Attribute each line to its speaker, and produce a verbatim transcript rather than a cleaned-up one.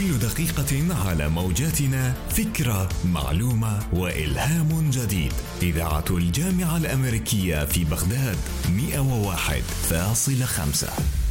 Speaker 1: كل دقيقة على موجاتنا فكرة، معلومة وإلهام جديد. إذاعة الجامعة الأمريكية في بغداد مئة وواحد فاصلة خمسة.